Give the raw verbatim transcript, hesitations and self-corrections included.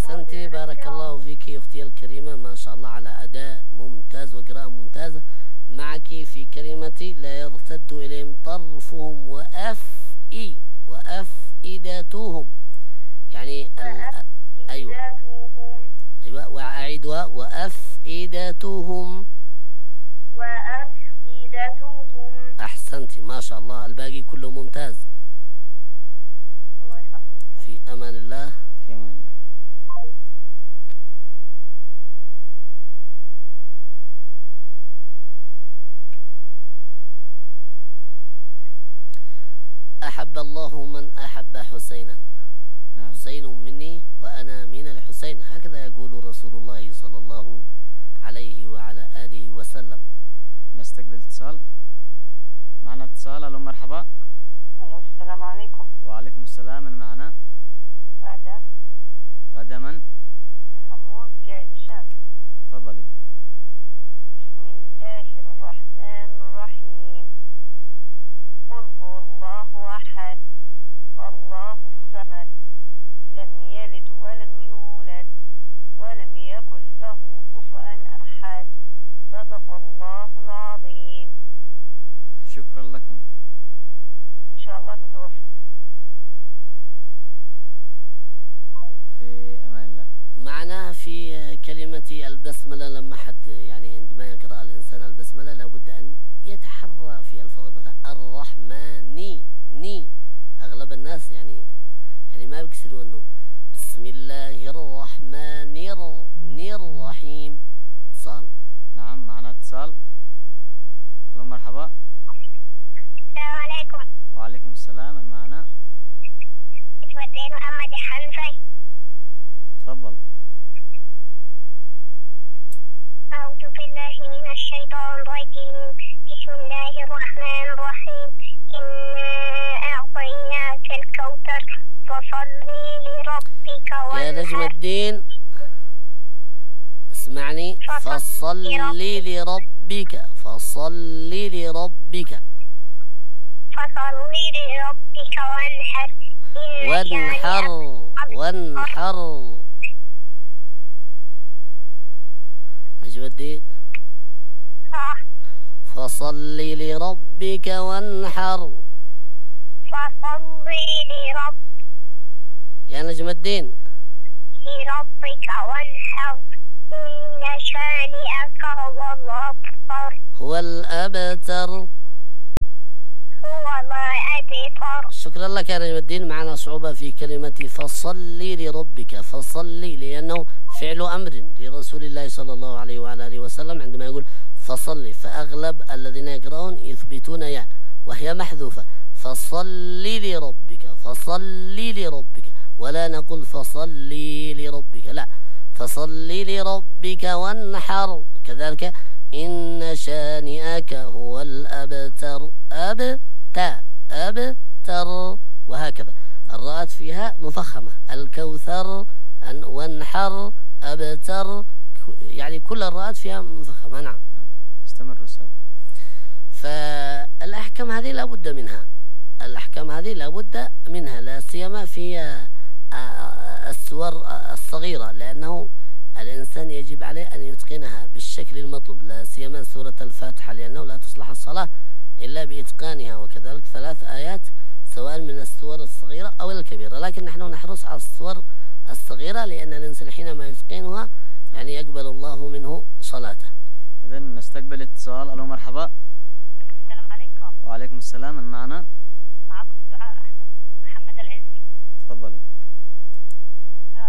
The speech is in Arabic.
أحسنتي، بارك الله فيك يا أختي الكريمة، ما شاء الله على أداء ممتاز وقراءة ممتازة. معك في كلمة لا يرتد إليهم طرفهم وأفئ وأفئدتهم، يعني ال... أيوة أيوة وأعيدها وأفئدتهم وأفئدتهم. أحسنتي ما شاء الله، الباقي كله ممتاز. الله يحفظك. في أمان الله. في أمان الله. أحب الله من أحب حسينا. نعم. حسين مني وأنا من الحسين، هكذا يقول رسول الله صلى الله عليه وعلى آله وسلم. نستقبل اتصال. معنا اتصال. ألو مرحبا. ألو السلام عليكم. وعليكم السلام. من معنا؟ غدا. غدا من؟ حمود قاعد الشام. تفضلي. بسم الله الرحمن الرحيم. قل هو الله أحد الله الصمد لم يلد ولم يولد ولم يكن له كفوا أحد صدق الله العظيم. شكرا لكم. إن شاء الله نتوفق. في أمان الله. معنا في كلمة البسملة، لما حد يعني عندما يقرأ الإنسان البسملة لابد أن يتحرى في الفاظ، مثلا الرحمن ني، أغلب الناس يعني يعني ما بيكسروا النون. بسم الله الرحمن الرحيم. اتصال. نعم معنا اتصال. ألو مرحبا. السلام عليكم. وعليكم السلام. من معنا؟ اسمي محمد حنفي. تفضل. أعوذ بالله من الشيطان الرجيم. بسم الله الرحمن الرحيم. إنا أعطيناك الكوثر فصل لربك وانحر. يا نجم الدين اسمعني، فصل لربك فصل لربك فصل لربك وانحر. وانحر وانحر. نجم الدين فصل لربك وانحر. فصل لرب يا نجم الدين لربك وانحر. إن شانئك هو الأبتر. هو الأبتر. هو الأبتر. شكرا لك يا نجم الدين. معنا صعوبة في كلمة فصل لربك، فصل لأنه فعل أمر لرسول الله صلى الله عليه وعلى آله وسلم عندما يقول فصل، فأغلب الذين يقرؤون يثبتون يا وهي محذوفة. فصل لربك فصل لربك، ولا نقول فصل لربك، لا، فصل لربك وانحر. كذلك إن شانئك هو الأبتر. أبتا أبتر، وهكذا الراءات فيها مفخمة. الكوثر وانحر أبتر، يعني كل الراءات فيها مفخمة. نعم. استمر أستاذ. فالأحكام هذه لا بد منها، الأحكام هذه لا بد منها، لا سيما في السور الصغيرة، لأنه الإنسان يجب عليه أن يتقنها بالشكل المطلوب، لا سيما سورة الفاتحة، لأنه لا تصلح الصلاة إلا بإتقانها، وكذلك ثلاث آيات سواء من السور الصغيرة أو الكبيرة، لكن نحن نحرص على السور الصغيرة لأن الإنسان حينما يتقنها يعني يقبل الله منه صلاته. إذن نستقبل اتصال. ألو مرحبا. السلام عليكم. وعليكم السلام. من معنا؟